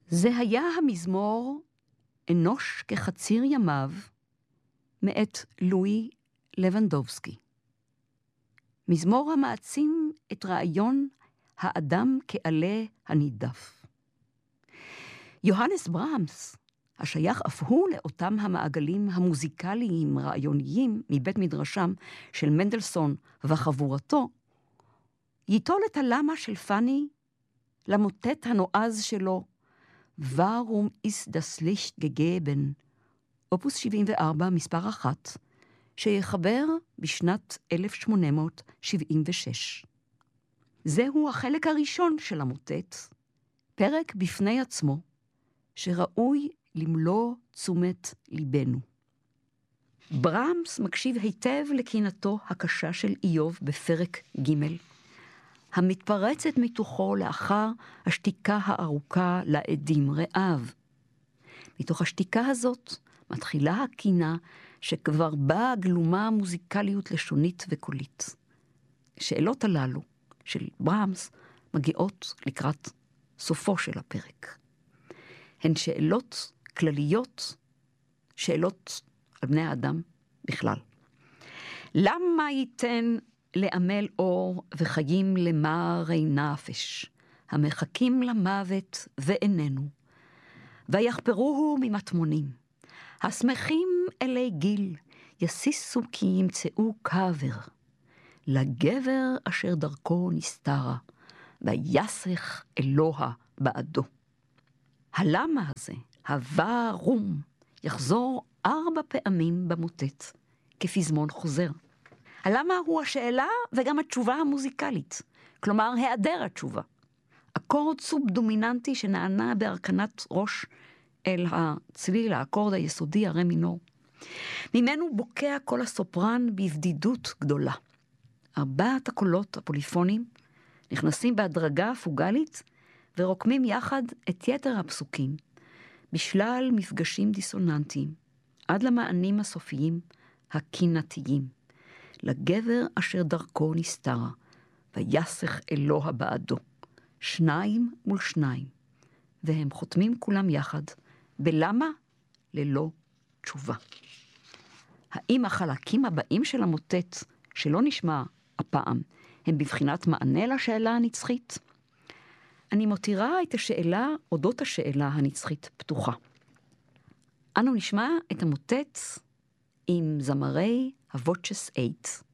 זה היה המזמור אנוש כחציר ימיו מאת לואי לבנדובסקי. מזמור המעצים את רעיון האדם כעלה הנידף. יוהנס ברהמס, השייך אף הוא לאותם המעגלים המוזיקליים רעיוניים מבית מדרשם של מנדלסון וחבורתו, ייטול את הלמה של פני למוטט הנועז שלו, Warum ist das Licht gegeben, אופוס 74 מספר 1, שיחבר בשנת 1876. זהו החלק הראשון של המוטט, פרק בפני עצמו, שראוי למלוא תשומת ליבנו. ברהמס מקשיב היטב לקינתו הקשה של איוב בפרק ג', המתפרצת מתוכו לאחר השתיקה הארוכה לעדים רעב. מתוך השתיקה הזאת מתחילה הקינה שכבר באה גלומה מוזיקליות לשונית וקולית. שאלות הללו של ברהמס מגיעות לקראת סופו של הפרק. הן שאלות כלליות, שאלות על בני האדם בכלל. למה ייתן לעמל אור וחיים למרי נפש, המחכים למוות ואיננו, ויחפרוהו ממטמונים, השמחים אלי גיל, יסיסו כי ימצאו קבר, לגבר אשר דרכו נסתרה, ויסך אלוה בעדו. הלמה הזה, הווארום, יחזור 4 פעמים במוטט, כפזמון חוזר. הלמה הוא השאלה וגם התשובה המוזיקלית, כלומר היעדר התשובה. אקורד סוב-דומיננטי שנענה בהרכנת ראש אל הצליל, האקורד היסודי, הרי מינור. ממנו בוקע כל הסופרן בבדידות גדולה. 4 הקולות הפוליפונים נכנסים בהדרגה פוגלית ורוקמים יחד את יתר הפסוקים, בשלל מפגשים דיסוננטיים, עד למענים הסופיים הקינתיים. לגבר אשר דרכו נסתרה, ויסך אלוה בעדו. 2 מול 2, והם חותמים כולם יחד, בלמה ללא תשובה. האם החלקים הבאים של המוטט, שלא נשמע הפעם, הם בבחינת מענה לשאלה הנצחית? אני מותירה את השאלה, אודות השאלה הנצחית, פתוחה. אנו נשמע את המוטט עם זמרי הווצ'ס 8.